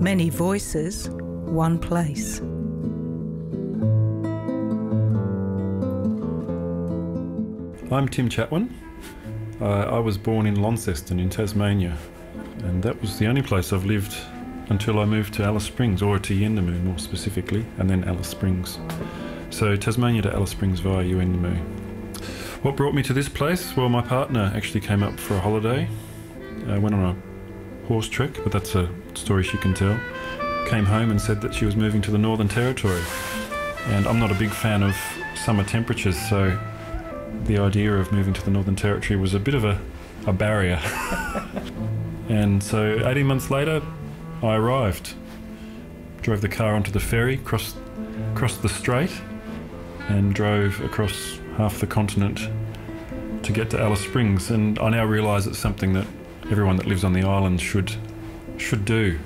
Many voices, one place. I'm Tim Chatwin. I was born in Launceston in Tasmania, and that was the only place I've lived until I moved to Alice Springs, or to Yuendamu more specifically, and then Alice Springs. So Tasmania to Alice Springs via Yuendamu. What brought me to this place? Well, my partner actually came up for a holiday. Went on a horse trek, but that's a story she can tell. Came home and said that she was moving to the Northern Territory. And I'm not a big fan of summer temperatures, so the idea of moving to the Northern Territory was a bit of a barrier. And so 18 months later, I arrived. Drove the car onto the ferry, crossed the strait, and drove across half the continent to get to Alice Springs. And I now realise it's something that everyone that lives on the island should do.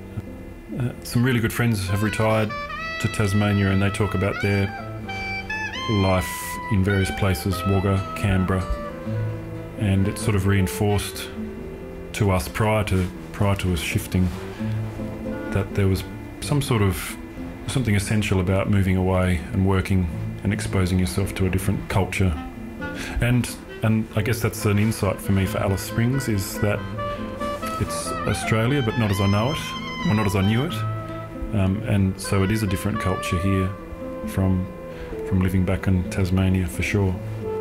Some really good friends have retired to Tasmania, and they talk about their life in various places, Wagga, Canberra, and it's sort of reinforced to us prior to us shifting that there was something essential about moving away and working and exposing yourself to a different culture. And I guess that's an insight for me for Alice Springs, is that it's Australia, but not as I know it, or not as I knew it. And so it is a different culture here from living back in Tasmania, for sure.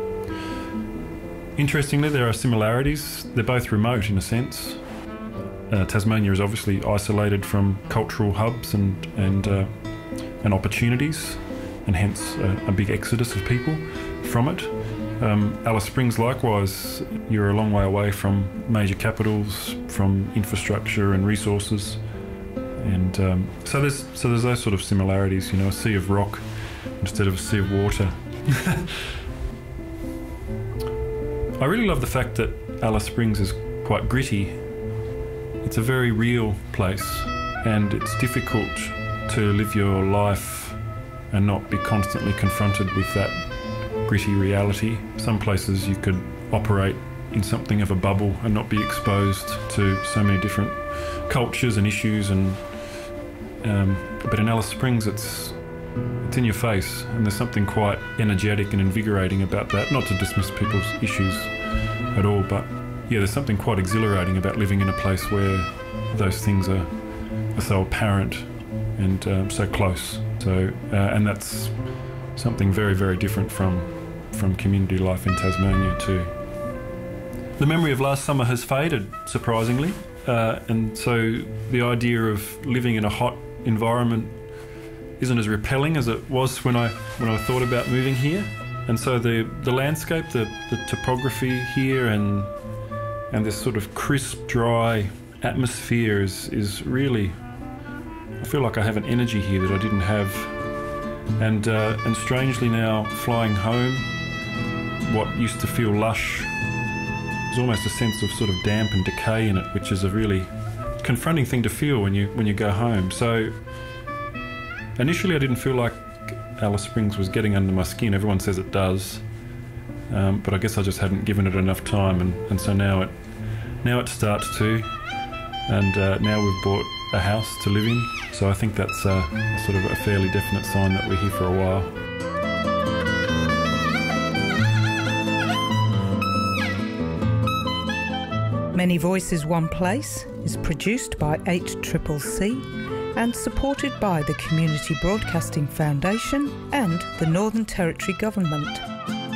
Interestingly, there are similarities. They're both remote in a sense. Tasmania is obviously isolated from cultural hubs and opportunities, and hence a big exodus of people from it. Alice Springs, likewise, you're a long way away from major capitals, from infrastructure and resources, and so there's those sort of similarities. You know, a sea of rock instead of a sea of water. I really love the fact that Alice Springs is quite gritty. It's a very real place, and it's difficult to live your life and not be constantly confronted with that gritty reality. Some places you could operate in something of a bubble and not be exposed to so many different cultures and issues, but in Alice Springs it's in your face, and there's something quite energetic and invigorating about that. Not to dismiss people's issues at all, but yeah, there's something quite exhilarating about living in a place where those things are so apparent and so close. So and that's something very, very different from community life in Tasmania too. The memory of last summer has faded, surprisingly, and so the idea of living in a hot environment isn't as repelling as it was when I thought about moving here. And so the landscape, the topography here, and this sort of crisp, dry atmosphere is really, I feel like I have an energy here that I didn't have. And strangely now, flying home, what used to feel lush, there's almost a sense of sort of damp and decay in it, which is a really confronting thing to feel when you go home. So initially I didn't feel like Alice Springs was getting under my skin. Everyone says it does, but I guess I just hadn't given it enough time, and so now it starts to, and now we've bought a house to live in. So I think that's sort of a fairly definite sign that we're here for a while. Many Voices, One Place is produced by 8CCC and supported by the Community Broadcasting Foundation and the Northern Territory Government.